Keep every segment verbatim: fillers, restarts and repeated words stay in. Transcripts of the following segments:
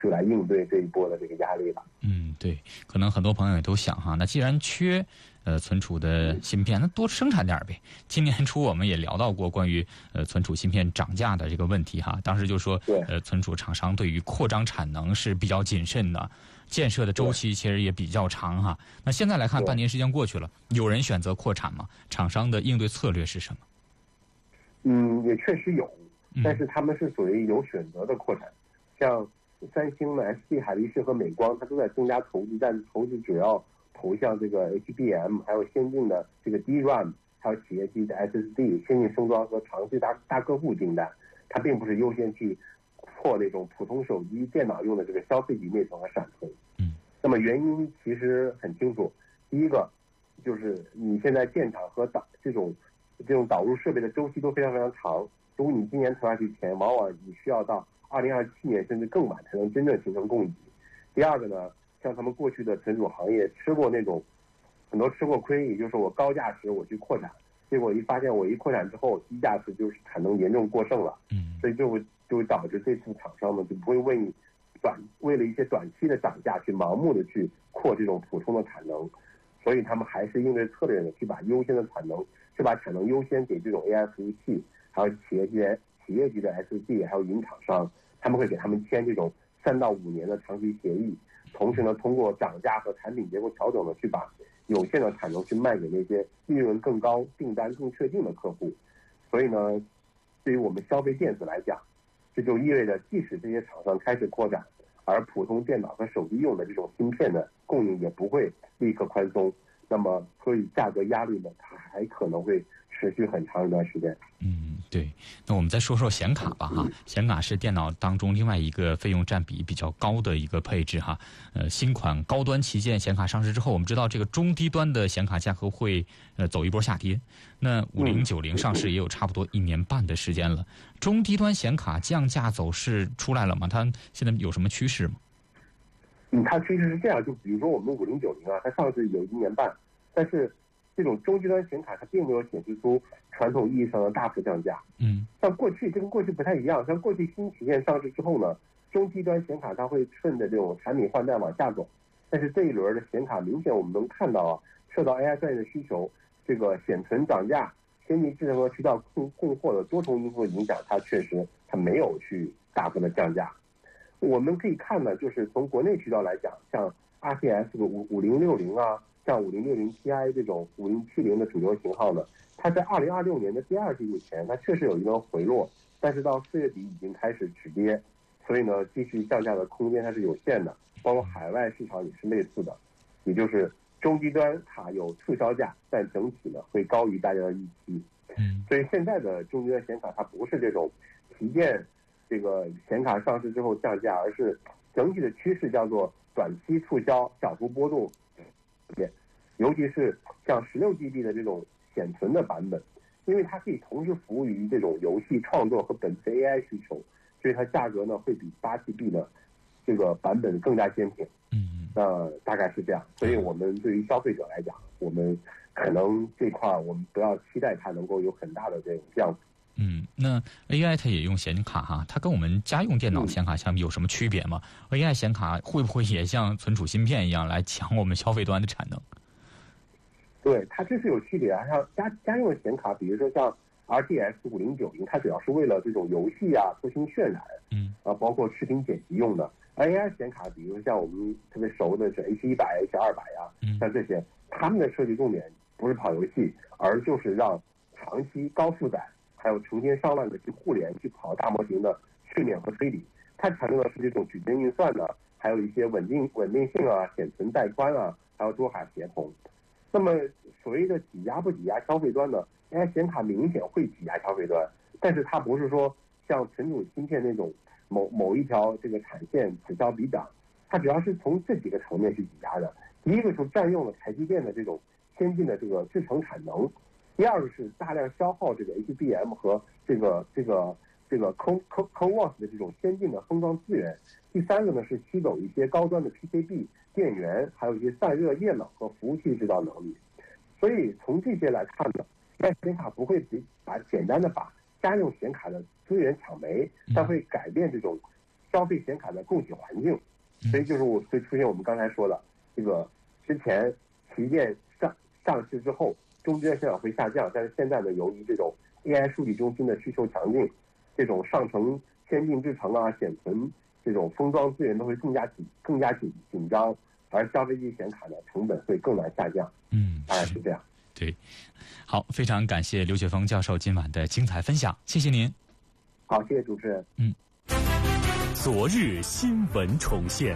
就来应对这一波的这个压力吧。 嗯，对，可能很多朋友也都想哈，那既然缺呃存储的芯片，那多生产点呗。今年初我们也聊到过关于呃存储芯片涨价的这个问题哈，当时就说呃存储厂商对于扩张产能是比较谨慎的，建设的周期其实也比较长哈。那现在来看，半年时间过去了，有人选择扩产吗？厂商的应对策略是什么？ 嗯，也确实有，但是他们是属于有选择的扩产，像三星的 S D 海力士和美光，它都在增加投资，但投资主要投向这个 H B M， 还有先进的这个 D RAM， 还有企业级的 S S D、先进封装和长期大大客户订单，它并不是优先去扩那种普通手机、电脑用的这个消费级内存和闪存。 嗯， 那么原因其实很清楚，第一个就是你现在建厂和导这种这种导入设备的周期都非常非常长，如果你今年投下去钱，往往你需要到二零二七年甚至更晚才能真正形成供给。第二个呢，像他们过去的存储行业吃过那种很多吃过亏，也就是我高价时我去扩产，结果一发现我一扩产之后低价时就是产能严重过剩了， 嗯， 所以就会就会导致这次厂商呢就不会为你短为了一些短期的涨价去盲目的去扩这种普通的产能，所以他们还是应对策略呢，去把优先的产能，去把产能优先给这种 A I 服务器，还有企业级企业级的 S D， 还有云厂商，他们会给他们签这种三到五年的长期协议，同时呢，通过涨价和产品结构调整呢，去把有限的产能去卖给那些利润更高、订单更确定的客户。所以呢，对于我们消费电子来讲，这就意味着，即使这些厂商开始扩展，而普通电脑和手机用的这种芯片的供应也不会立刻宽松，那么所以价格压力呢，它还可能会持续很长一段时间。 嗯，对。那我们再说说显卡吧哈，显卡是电脑当中另外一个费用占比比较高的一个配置哈。呃，新款高端旗舰显卡上市之后，我们知道这个中低端的显卡价格会呃走一波下跌。那五零九零上市也有差不多一年半的时间了，中低端显卡降价走势出来了吗？它现在有什么趋势吗？ 嗯，它趋势是这样，就比如说我们五零九零啊，它上市有一年半，但是这种中低端显卡它并没有显示出传统意义上的大幅降价。 嗯， 像过去这跟过去不太一样，像过去新旗舰上市之后呢，中低端显卡它会顺着这种产品换代往下走，但是这一轮的显卡明显我们能看到啊，受到 A I 专业的需求，这个显存涨价、先进制程和渠道供供货的多重因素影响，它确实它没有去大幅的降价。我们可以看呢，就是从国内渠道来讲，像 R T X 的五五零六零啊，像五零六零 Ti 这种五零七零的主流型号呢，它在二零二六年的第二季度前，它确实有一轮回落，但是到四月底已经开始止跌，所以呢，继续降价的空间它是有限的，包括海外市场也是类似的，也就是中低端卡有促销价，但整体呢会高于大家的预期。 嗯， 所以现在的中低端显卡它不是这种旗舰这个显卡上市之后降价，而是整体的趋势叫做短期促销、小幅波动，尤其是像十六 G B 的这种显存的版本，因为它可以同时服务于这种游戏创作和本次 A I 需求，所以它价格呢会比八 G B 的这个版本更加坚挺。 嗯， 那大概是这样。所以我们对于消费者来讲，我们可能这块我们不要期待它能够有很大的这种降幅。 嗯，那 A I 它也用显卡哈，它跟我们家用电脑显卡相比有什么区别吗？ A I 显卡会不会也像存储芯片一样来抢我们消费端的产能？ 对，它这是有区别啊。像家家用显卡，比如说像 R T X 五零九零，它主要是为了这种游戏啊、图形渲染， 嗯， 啊，包括视频剪辑用的。A I 显卡，比如像我们特别熟的是 H 一百、H 二百啊，像这些，他们的设计重点不是跑游戏，而就是让长期高负载，还有成千上万个去互联去跑大模型的训练和推理。它强调的是这种矩阵运算的，还有一些稳定稳定性啊、显存带宽啊，还有多卡协同。那么所谓的挤压不挤压消费端呢 ？A I 显卡明显会挤压消费端，但是它不是说像存储芯片那种某某一条这个产线此消彼长，它主要是从这几个层面去挤压的。第一个是占用了台积电的这种先进的这个制程产能，第二个是大量消耗这个 H B M 和这个这个这个 Co Co CoWoS 的这种先进的封装资源，第三个呢是吸走一些高端的 P C B 电源，还有一些散热、液冷和服务器制造能力。所以从这些来看呢 ，A I 显卡不会把简单的把家用显卡的资源抢没，它会改变这种消费显卡的供给环境。所以就是我会出现我们刚才说的这个，之前旗舰上上市之后，中间市场会下降，但是现在呢，由于这种 A I 数据中心的需求强劲，这种上层先进制程啊、显存这种封装资源都会更加紧、更加紧紧张，而消费级显卡呢成本会更难下降。 嗯， 大概是这样。 对，好，非常感谢刘雪峰教授今晚的精彩分享，谢谢您。 好，谢谢主持人。 嗯。 昨日新闻重现，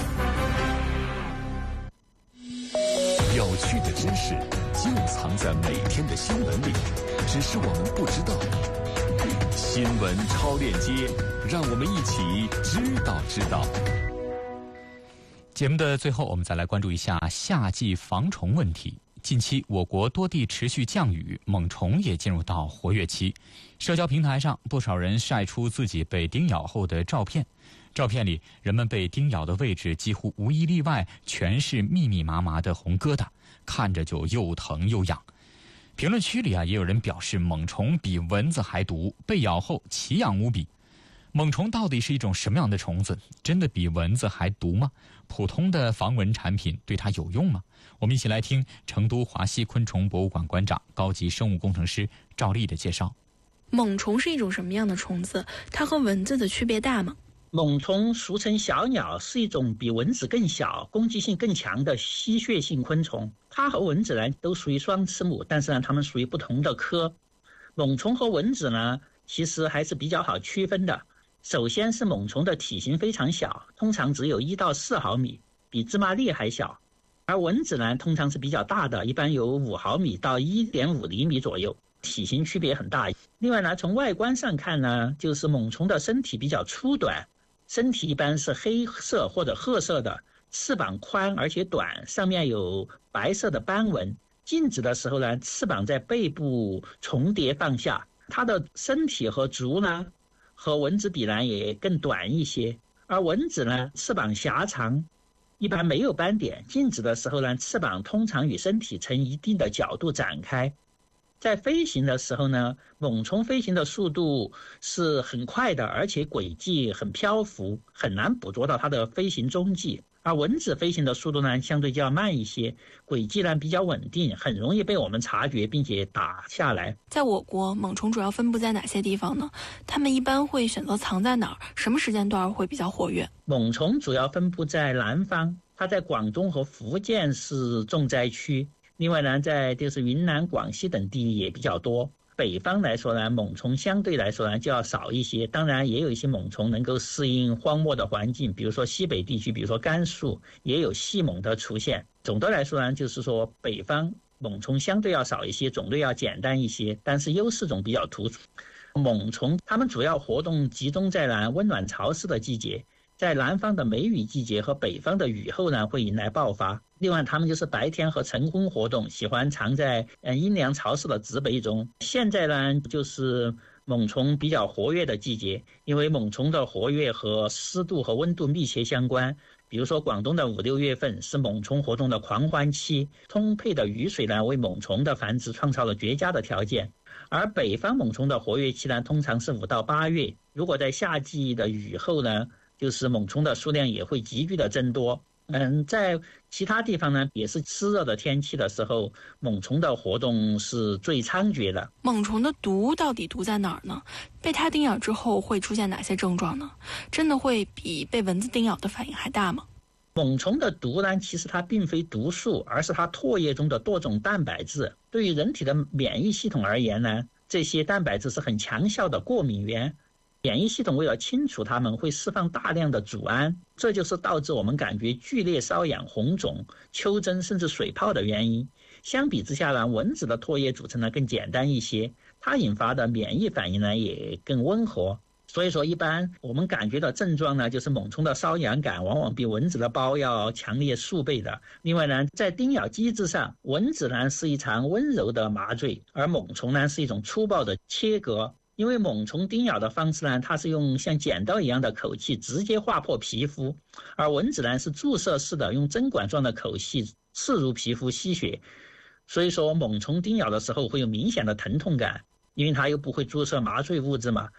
有趣的知识就藏在每天的新闻里，只是我们不知道。新闻超链接，让我们一起知道知道。 节目的最后，我们再来关注一下夏季防虫问题。近期我国多地持续降雨，猛虫也进入到活跃期。社交平台上，不少人晒出自己被叮咬后的照片。照片里，人们被叮咬的位置几乎无一例外全是密密麻麻的红疙瘩，看着就又疼又痒。评论区里啊，也有人表示猛虫比蚊子还毒，被咬后奇痒无比。猛虫到底是一种什么样的虫子？真的比蚊子还毒吗？普通的防蚊产品对它有用吗？我们一起来听成都华西昆虫博物馆馆长、高级生物工程师赵丽的介绍。 猛虫是一种什么样的虫子？它和蚊子的区别大吗？ 猛虫俗称小鸟，是一种比蚊子更小、攻击性更强的吸血性昆虫。它和蚊子呢都属于双翅目，但是呢它们属于不同的科。猛虫和蚊子呢其实还是比较好区分的。首先是猛虫的体型非常小，通常只有一到四毫米，比芝麻粒还小。而蚊子呢通常是比较大的，一般有五毫米到 一点五厘米左右，体型区别很大。另外呢，从外观上看呢，就是猛虫的身体比较粗短，身体一般是黑色或者褐色的，翅膀宽而且短，上面有白色的斑纹。静止的时候呢，翅膀在背部重叠放下。它的身体和足呢和蚊子比呢也更短一些，而蚊子呢翅膀狭长，一般没有斑点。静止的时候呢，翅膀通常与身体呈一定的角度展开。在飞行的时候呢，猛虫飞行的速度是很快的，而且轨迹很漂浮，很难捕捉到它的飞行踪迹。而蚊子飞行的速度呢相对较慢一些，轨迹呢比较稳定，很容易被我们察觉并且打下来。 在我国，猛虫主要分布在哪些地方呢？它们一般会选择藏在哪儿？什么时间段会比较活跃？ 猛虫主要分布在南方，它在广东和福建是重灾区。另外呢，在就是云南、广西等地也比较多。北方来说呢，猛虫相对来说呢就要少一些，当然也有一些猛虫能够适应荒漠的环境，比如说西北地区，比如说甘肃也有细猛的出现。总的来说呢，就是说北方猛虫相对要少一些，种类要简单一些，但是优势种比较突出。猛虫它们主要活动集中在南温暖潮湿的季节，在南方的梅雨季节和北方的雨后呢会引来爆发。另外它们就是白天和晨昏活动，喜欢藏在阴凉潮湿的植被中。现在呢就是猛虫比较活跃的季节，因为猛虫的活跃和湿度和温度密切相关。比如说广东的五六月份是猛虫活动的狂欢期，充沛的雨水呢为猛虫的繁殖创造了绝佳的条件。而北方猛虫的活跃期呢通常是五到八月，如果在夏季的雨后呢，就是猛虫的数量也会急剧的增多。嗯，在其他地方呢，也是湿热的天气的时候，猛虫的活动是最猖獗的。 猛虫的毒到底毒在哪儿呢？被它叮咬之后会出现哪些症状呢？真的会比被蚊子叮咬的反应还大吗？ 猛虫的毒呢，其实它并非毒素，而是它唾液中的多种蛋白质。对于人体的免疫系统而言呢，这些蛋白质是很强效的过敏源。免疫系统为了清除它们，会释放大量的组胺，这就是导致我们感觉剧烈瘙痒、红肿、丘疹甚至水泡的原因。相比之下呢，蚊子的唾液组成呢更简单一些，它引发的免疫反应呢也更温和。所以说一般我们感觉到症状呢，就是猛虫的瘙痒感往往比蚊子的包要强烈数倍的。另外呢，在叮咬机制上，蚊子呢是一场温柔的麻醉，而猛虫呢是一种粗暴的切割。因为猛虫叮咬的方式呢，它是用像剪刀一样的口器直接划破皮肤，而蚊子呢是注射式的用针管状的口器刺入皮肤吸血。所以说猛虫叮咬的时候会有明显的疼痛感，因为它又不会注射麻醉物质嘛。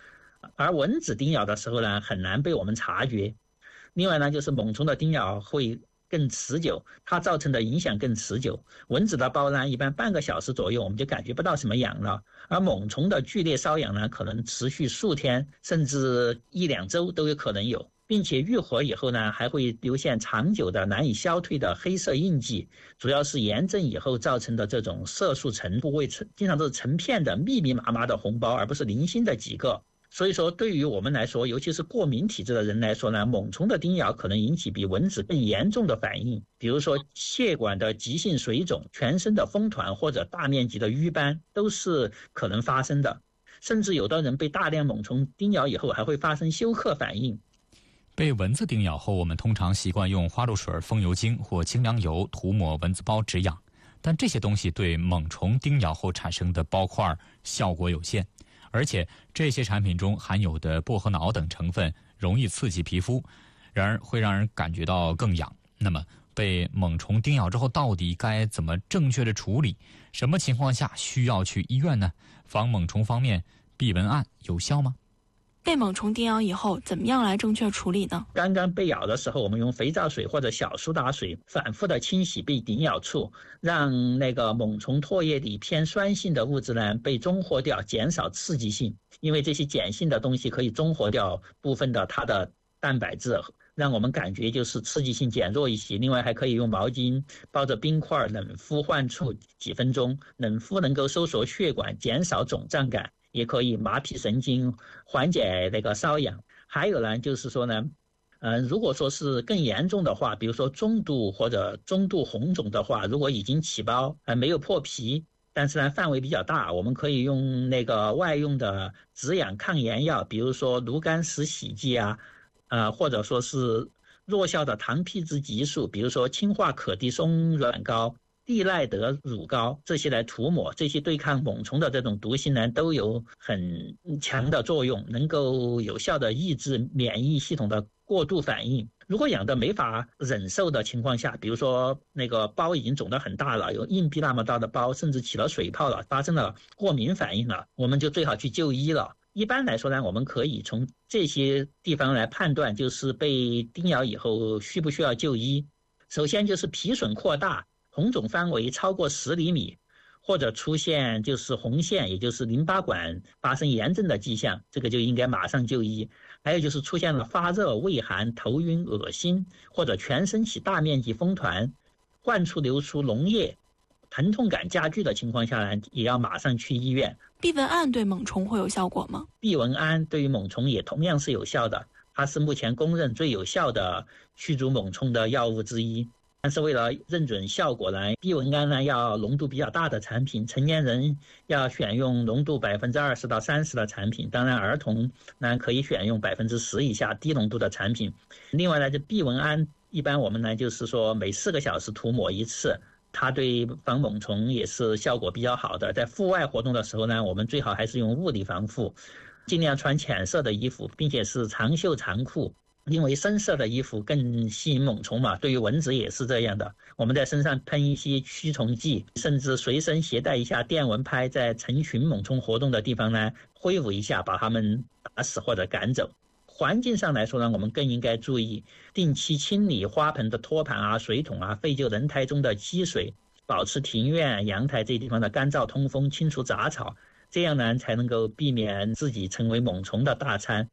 而蚊子叮咬的时候呢，很难被我们察觉。另外呢，就是猛虫的叮咬会更持久，它造成的影响更持久。蚊子的包呢，一般半个小时左右我们就感觉不到什么痒了，而猛虫的剧烈瘙痒呢，可能持续数天甚至一两周都有可能有，并且愈合以后呢，还会留下长久的难以消退的黑色印记，主要是炎症以后造成的这种色素层部位，经常都是成片的密密麻麻的红包，而不是零星的几个。所以说对于我们来说，尤其是过敏体质的人来说呢，猛虫的叮咬可能引起比蚊子更严重的反应，比如说血管的急性水肿、全身的风团或者大面积的瘀斑都是可能发生的，甚至有的人被大量猛虫叮咬以后还会发生休克反应。 被蚊子叮咬后，我们通常习惯用花露水、风油精或清凉油涂抹蚊子包止痒，但这些东西对猛虫叮咬后产生的包块效果有限，而且这些产品中含有的薄荷脑等成分容易刺激皮肤，然而会让人感觉到更痒。那么被猛虫叮咬之后到底该怎么正确的处理？什么情况下需要去医院呢？防猛虫方面，避蚊胺有效吗？ 被猛虫叮咬以后，怎么样来正确处理呢？ 刚刚被咬的时候，我们用肥皂水或者小苏打水反复的清洗被叮咬处，让那个猛虫唾液里偏酸性的物质呢被中和掉，减少刺激性。因为这些碱性的东西可以中和掉部分的它的蛋白质，让我们感觉就是刺激性减弱一些。另外还可以用毛巾包着冰块冷敷患处几分钟，冷敷能够收缩血管，减少肿胀感，也可以麻痹神经，缓解那个瘙痒。还有呢，就是说呢，嗯、呃，如果说是更严重的话，比如说中度或者中度红肿的话，如果已经起包，呃，没有破皮，但是呢范围比较大，我们可以用那个外用的止痒抗炎药，比如说炉甘石洗剂啊，呃，或者说是弱效的糖皮质激素，比如说氢化可的松软膏、地赖德乳膏，这些来涂抹，这些对抗猛虫的这种毒性呢都有很强的作用，能够有效的抑制免疫系统的过度反应。如果痒的没法忍受的情况下，比如说那个包已经肿得很大了，有硬币那么大的包，甚至起了水泡了，发生了过敏反应了，我们就最好去就医了。一般来说呢，我们可以从这些地方来判断，就是被叮咬以后需不需要就医。首先就是皮损扩大，红肿范围超过十厘米，或者出现就是红线，也就是淋巴管发生炎症的迹象，这个就应该马上就医。还有就是出现了发热、畏寒、头晕、恶心，或者全身起大面积风团，患处流出脓液，疼痛感加剧的情况下呢，也要马上去医院。 避蚊胺对猛虫会有效果吗？ 避蚊胺对于猛虫也同样是有效的，它是目前公认最有效的驱逐猛虫的药物之一。但是为了认准效果呢，避蚊胺呢要浓度比较大的产品，成年人要选用浓度百分之二十到三十的产品，当然儿童呢可以选用百分之十以下低浓度的产品。另外呢，这避蚊胺一般我们呢就是说每四个小时涂抹一次，它对防猛虫也是效果比较好的。在户外活动的时候呢，我们最好还是用物理防护，尽量穿浅色的衣服，并且是长袖长裤。因为深色的衣服更吸引猛虫嘛，对于蚊子也是这样的。我们在身上喷一些驱虫剂，甚至随身携带一下电蚊拍，在成群猛虫活动的地方呢挥舞一下，把它们打死或者赶走。环境上来说呢，我们更应该注意定期清理花盆的托盘啊、水桶啊、废旧人台中的积水，保持庭院、阳台这地方的干燥通风，清除杂草，这样呢才能够避免自己成为猛虫的大餐。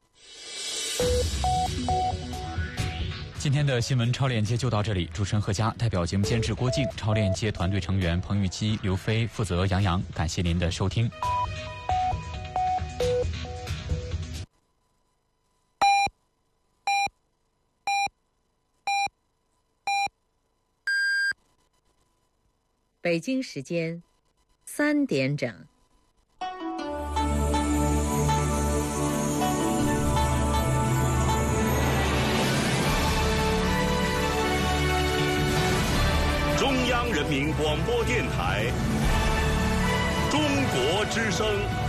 今天的新闻超链接就到这里，主持人贺佳，代表节目监制郭靖，超链接团队成员彭玉基、刘飞，负责杨洋，感谢您的收听。 北京时间三点整。 中央人民广播电台，中国之声。